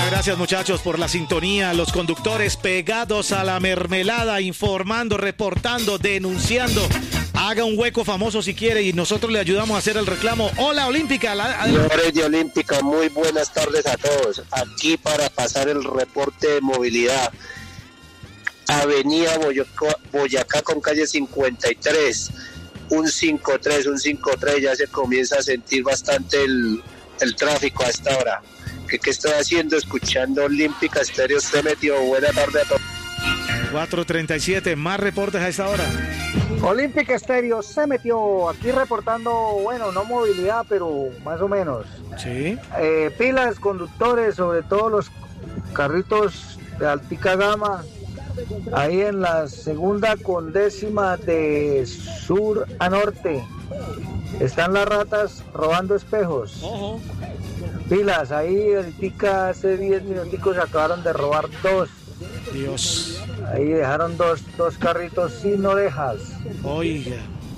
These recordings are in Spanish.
gracias, muchachos, por la sintonía. Los conductores pegados a la mermelada, informando, reportando, denunciando. Haga un hueco famoso si quiere y nosotros le ayudamos a hacer el reclamo. Hola, Olímpica. Señores de Olímpica, muy buenas tardes a todos. Aquí para pasar el reporte de movilidad. Avenida Boyacá con calle 53. Un 5-3, ya se comienza a sentir bastante el tráfico a esta hora. ¿Qué estoy haciendo? Escuchando Olímpica Estéreo. Usted metió. Buena tarde a todos. 4:37, más reportes a esta hora. Olímpica Estéreo se metió aquí reportando, bueno, no movilidad, pero más o menos. Sí. Pilas, conductores, sobre todo los carritos de altica gama, ahí en la segunda con décima de sur a norte. Están las ratas robando espejos. Ojo. Pilas, ahí ahorita hace 10 minuticos se acabaron de robar 2. Dios. Ahí dejaron dos carritos sin orejas. Oiga.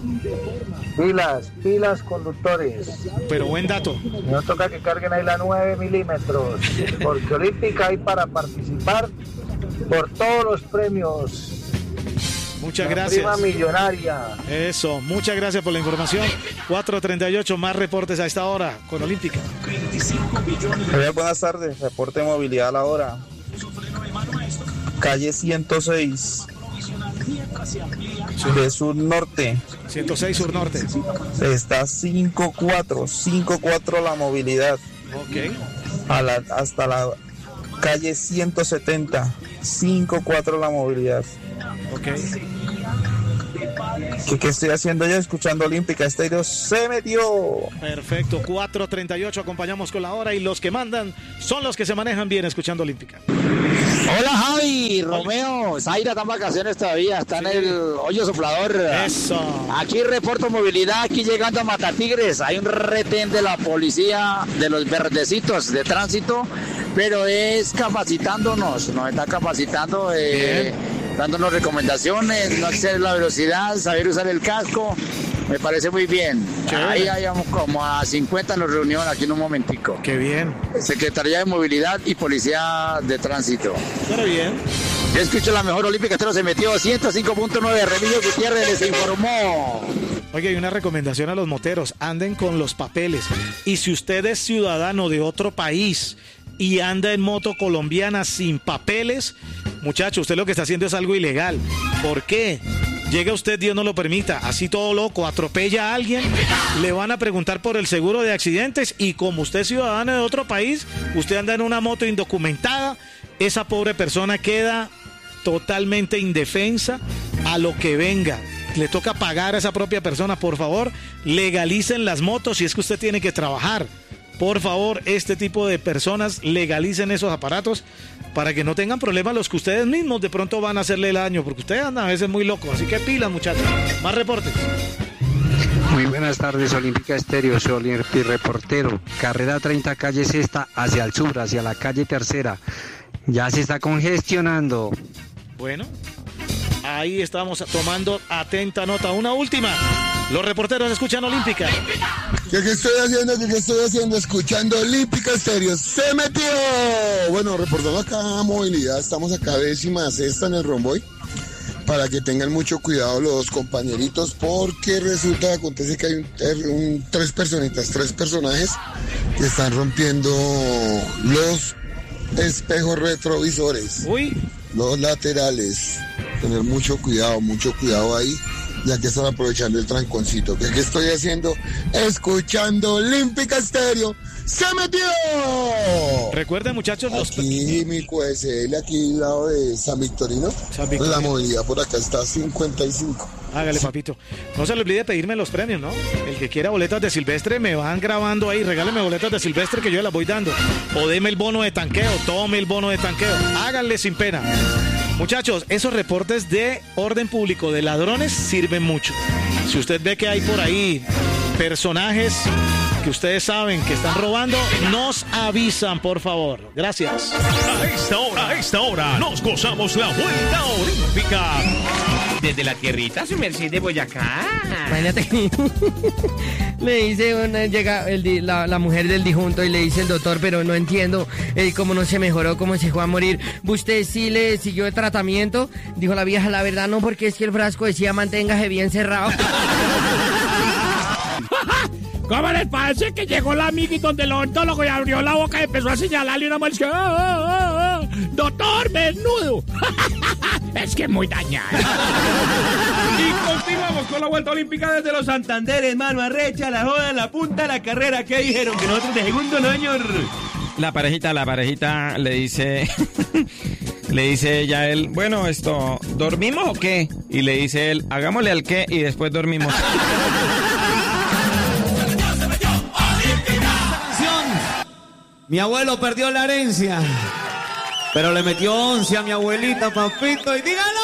Pilas conductores. Pero buen dato. No toca que carguen ahí la 9 milímetros, porque Olímpica hay para participar por todos los premios. Muchas la gracias. Prima millonaria. Eso, muchas gracias por la información. 4:38, más reportes a esta hora con Olímpica. Buenas tardes, reporte de movilidad a la hora. Calle 106 de sur norte. 106 sur norte. Está 5-4 la movilidad. Ok. Hasta la calle 170. 5-4 la movilidad. Ok. ¿Qué estoy haciendo yo? Escuchando Olímpica Estéreo. Se metió. Perfecto. 4:38, acompañamos con la hora y los que mandan son los que se manejan bien escuchando Olímpica. Hola Javi, Romeo, Zaira está en vacaciones todavía, está en el hoyo soplador. Eso. Aquí reporto movilidad, aquí llegando a Matatigres, hay un retén de la policía de los verdecitos de tránsito, pero es capacitándonos, nos está capacitando, dándonos recomendaciones, no exceder la velocidad, saber usar el casco. Me parece muy bien. Ahí hayamos como a 50 nos reunieron aquí en un momentico. Qué bien. Secretaría de Movilidad y Policía de Tránsito. Pero bien. Yo escucho la mejor Olímpica Estéreo, se metió 105.9. Remigio Gutiérrez les informó. Oye, hay una recomendación a los moteros. Anden con los papeles. Y si usted es ciudadano de otro país y anda en moto colombiana sin papeles, muchacho, usted lo que está haciendo es algo ilegal. ¿Por qué? Llega usted, Dios no lo permita, así todo loco, atropella a alguien, le van a preguntar por el seguro de accidentes y como usted es ciudadano de otro país, usted anda en una moto indocumentada, esa pobre persona queda totalmente indefensa a lo que venga. Le toca pagar a esa propia persona. Por favor, legalicen las motos si es que usted tiene que trabajar. Por favor, este tipo de personas legalicen esos aparatos para que no tengan problemas los que ustedes mismos de pronto van a hacerle daño, porque ustedes andan a veces muy locos. Así que pilas, muchachos. Más reportes. Muy buenas tardes, Olímpica Estéreo, soy Olímpico reportero. Carrera 30, calle Sexta, hacia el sur, hacia la calle Tercera. Ya se está congestionando. Bueno, ahí estamos tomando atenta nota. Una última. Los reporteros escuchan Olímpica. ¿Qué estoy haciendo? Escuchando Olímpica Estéreo. ¡Se metió! Bueno, reportando acá movilidad. Estamos acá 16ª en el Romboy. Para que tengan mucho cuidado los compañeritos, porque resulta, acontece que hay tres personajes que están rompiendo los espejos retrovisores. Uy. Los laterales. Tener mucho cuidado ahí, ya que están aprovechando el tranconcito. ¿Qué estoy haciendo? Escuchando Olímpica Estéreo. ¡Se metió! Recuerden, muchachos, aquí mi QSL, aquí al lado de San Victorino. La movilidad por acá está 55. Hágale, papito. No se le olvide pedirme los premios, ¿no? El que quiera boletas de Silvestre, me van grabando ahí. Regáleme boletas de Silvestre que yo las voy dando. O deme el bono de tanqueo, tome el bono de tanqueo. Háganle sin pena. Muchachos, esos reportes de orden público de ladrones sirven mucho. Si usted ve que hay por ahí personajes que ustedes saben que están robando, nos avisan, por favor. Gracias. A esta hora, nos gozamos la vuelta olímpica. Desde la tierrita, su merced de Boyacá. Imagínate que le dice llega la mujer del difunto y le dice el doctor, pero no entiendo cómo no se mejoró, cómo se fue a morir. ¿Usted sí le siguió el tratamiento? Dijo la vieja, la verdad no, porque es que el frasco decía manténgase bien cerrado. ¿Cómo les parece que llegó la amiguita donde el odontólogo y abrió la boca y empezó a señalarle una mujer? ¡Doctor, desnudo! Es que es muy dañada. Y continuamos con la Vuelta Olímpica desde los Santanderes. Mano arrecha, la joda, la punta, la carrera. ¿Qué dijeron? Que nosotros de segundo, no, señor. La parejita le dice... Le dice ella a él, bueno, ¿dormimos o qué? Y le dice él, hagámosle al qué y después dormimos. Mi abuelo perdió la herencia, pero le metió 11 a mi abuelita, papito, y dígalo.